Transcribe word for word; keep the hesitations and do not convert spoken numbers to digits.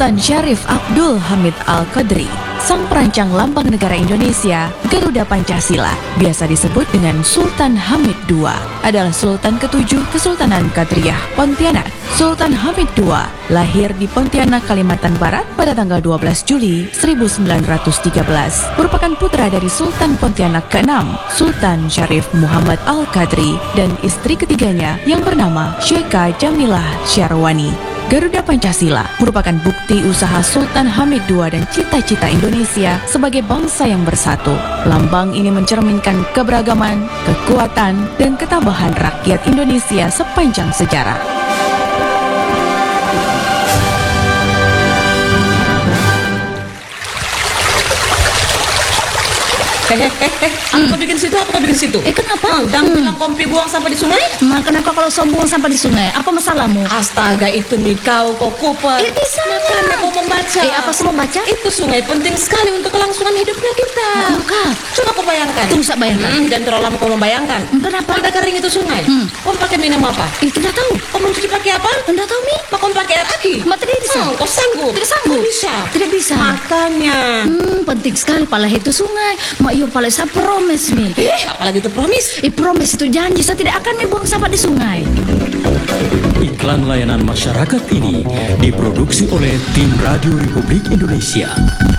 Sultan Syarif Abdul Hamid Al-Qadri, sang perancang lambang negara Indonesia, Garuda Pancasila, biasa disebut dengan Sultan Hamid kedua, adalah Sultan ketujuh Kesultanan Qadriyah Pontianak. Sultan Hamid kedua lahir di Pontianak, Kalimantan Barat pada tanggal dua belas Juli seribu sembilan ratus tiga belas. Merupakan putra dari Sultan Pontianak keenam, Sultan Syarif Muhammad Al-Qadri, dan istri ketiganya yang bernama Syekha Jamilah Syarwani. Garuda Pancasila merupakan bukti usaha Sultan Hamid kedua dan cita-cita Indonesia sebagai bangsa yang bersatu. Lambang ini mencerminkan keberagaman, kekuatan, dan ketabahan rakyat Indonesia sepanjang sejarah. Eh, eh, eh, eh, apa bikin situ? Apa bikin situ? Eh, kenapa? Hmm, dan bilang kompi buang sampah di sungai? Ma, kenapa kalau sombong sampah di sungai? Apa masalahmu? Astaga, itu nih kau, kau Cooper. Eh, bisa. Makanya kau membaca. Eh, apa semua baca? Itu sungai penting sekali untuk kelangsungan hidupnya kita. Bukan. Coba kau bayangkan. Tunggu, saya bayangkan. Hmm, dan terlalu lama kau membayangkan. Kenapa? Udah kering itu sungai. Hmm. Kau pakai minum apa? Eh, tidak tahu. Kau mencuci pakai apa? Tidak tahu, Mi. Kau pakai air aki? Ma, tidak bisa. Hmm, kau sanggup? Tidak sanggup. Kau bisa? Tidak bisa. Makanya. Hmm, penting sekali pala itu sungai. Ma, iyo pala saya promise, Mi. Eh, apalagi itu promise? Eh, promise itu janji, saya tidak akan mi buang sampah di sungai. Iklan layanan masyarakat ini diproduksi oleh Tim Radio Republik Indonesia.